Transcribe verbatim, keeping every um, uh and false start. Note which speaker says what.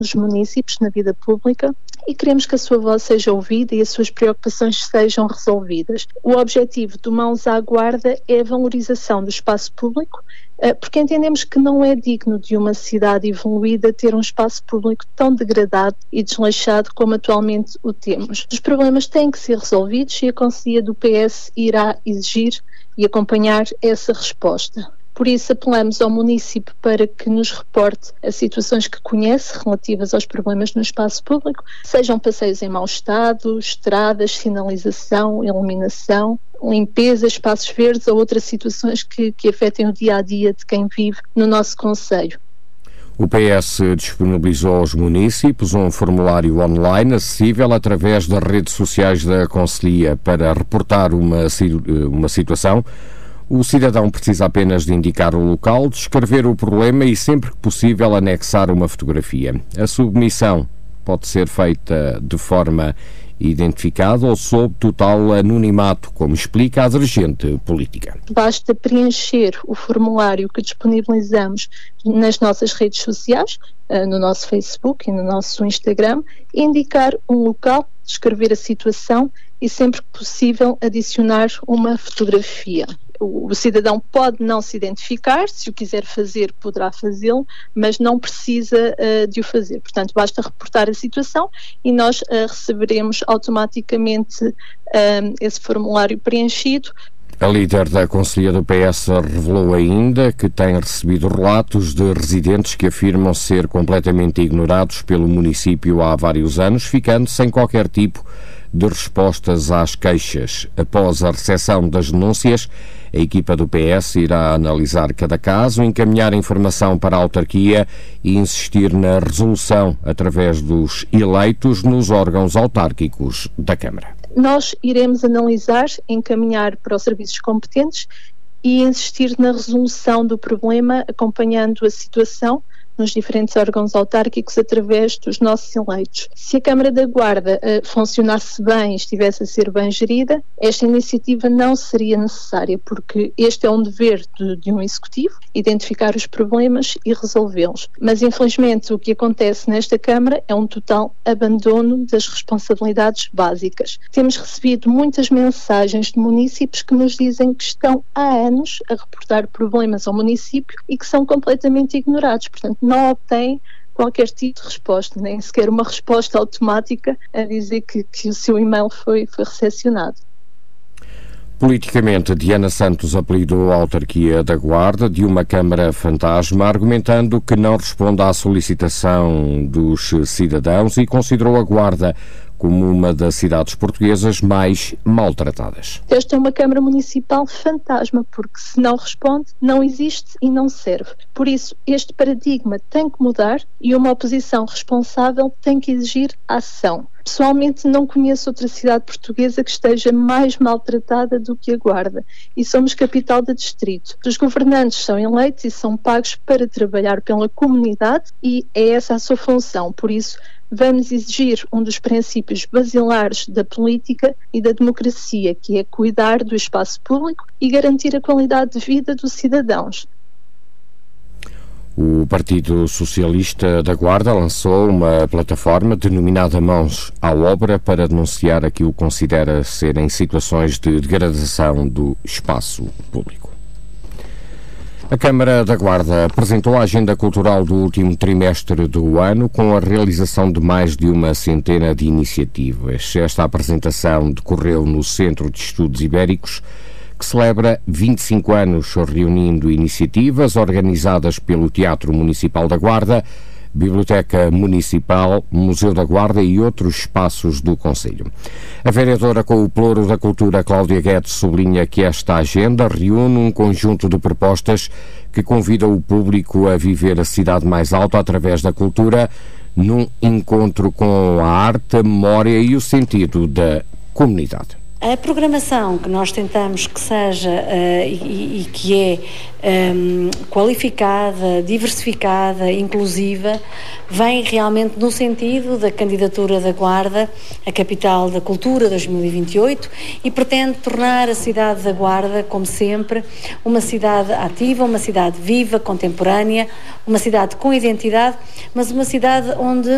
Speaker 1: dos municípios na vida pública e queremos que a sua voz seja ouvida e as suas preocupações sejam resolvidas. O objetivo do Mãos à Guarda é a valorização do espaço público, porque entendemos que não é digno de uma cidade evoluída ter um espaço público tão degradado e desleixado como atualmente o temos. Os problemas têm que ser resolvidos e a Conselhia do P S irá exigir e acompanhar essa resposta. Por isso, apelamos ao município para que nos reporte as situações que conhece relativas aos problemas no espaço público, sejam passeios em mau estado, estradas, sinalização, iluminação, limpeza, espaços verdes ou outras situações que, que afetem o dia-a-dia de quem vive no nosso concelho.
Speaker 2: O P S disponibilizou aos municípios um formulário online acessível através das redes sociais da Conselhia para reportar uma, uma situação. O cidadão precisa apenas de indicar o local, descrever o problema e, sempre que possível, anexar uma fotografia. A submissão pode ser feita de forma identificada ou sob total anonimato, como explica a dirigente política.
Speaker 1: Basta preencher o formulário que disponibilizamos nas nossas redes sociais, no nosso Facebook e no nosso Instagram, indicar um local, descrever a situação e, sempre que possível, adicionar uma fotografia. O cidadão pode não se identificar, se o quiser fazer poderá fazê-lo, mas não precisa uh, de o fazer. Portanto, basta reportar a situação e nós uh, receberemos automaticamente uh, esse formulário preenchido.
Speaker 2: A líder da Conselhia do P S revelou ainda que tem recebido relatos de residentes que afirmam ser completamente ignorados pelo município há vários anos, ficando sem qualquer tipo de respostas às queixas. Após a recepção das denúncias, a equipa do P S irá analisar cada caso, encaminhar informação para a autarquia e insistir na resolução através dos eleitos nos órgãos autárquicos da Câmara.
Speaker 1: Nós iremos analisar, encaminhar para os serviços competentes e insistir na resolução do problema, acompanhando a situação nos diferentes órgãos autárquicos através dos nossos eleitos. Se a Câmara da Guarda uh, funcionasse bem e estivesse a ser bem gerida, esta iniciativa não seria necessária, porque este é um dever de, de um executivo, identificar os problemas e resolvê-los. Mas, infelizmente, o que acontece nesta Câmara é um total abandono das responsabilidades básicas. Temos recebido muitas mensagens de municípios que nos dizem que estão há anos a reportar problemas ao município e que são completamente ignorados. Portanto, não obtém qualquer tipo de resposta, nem sequer uma resposta automática a dizer que, que o seu e-mail foi, foi recepcionado.
Speaker 2: Politicamente, Diana Santos apelidou a autarquia da Guarda de uma Câmara fantasma, argumentando que não responde à solicitação dos cidadãos e considerou a Guarda como uma das cidades portuguesas mais maltratadas.
Speaker 1: Esta é uma Câmara Municipal fantasma, porque se não responde, não existe e não serve. Por isso, este paradigma tem que mudar e uma oposição responsável tem que exigir ação. Pessoalmente, não conheço outra cidade portuguesa que esteja mais maltratada do que a Guarda, e somos capital de distrito. Os governantes são eleitos e são pagos para trabalhar pela comunidade e é essa a sua função. Por isso, vamos exigir um dos princípios basilares da política e da democracia, que é cuidar do espaço público e garantir a qualidade de vida dos cidadãos.
Speaker 2: O Partido Socialista da Guarda lançou uma plataforma denominada Mãos à Obra para denunciar aquilo que considera serem situações de degradação do espaço público. A Câmara da Guarda apresentou a agenda cultural do último trimestre do ano com a realização de mais de uma centena de iniciativas. Esta apresentação decorreu no Centro de Estudos Ibéricos, que celebra vinte e cinco anos, reunindo iniciativas organizadas pelo Teatro Municipal da Guarda, Biblioteca Municipal, Museu da Guarda e outros espaços do concelho. A vereadora com o Pelouro da Cultura, Cláudia Guedes, sublinha que esta agenda reúne um conjunto de propostas que convida o público a viver a cidade mais alta através da cultura, num encontro com a arte, a memória e o sentido da comunidade.
Speaker 3: A programação que nós tentamos que seja uh, e, e que é um, qualificada, diversificada, inclusiva, vem realmente no sentido da candidatura da Guarda à Capital da Cultura dois mil e vinte e oito e pretende tornar a cidade da Guarda, como sempre, uma cidade ativa, uma cidade viva, contemporânea, uma cidade com identidade, mas uma cidade onde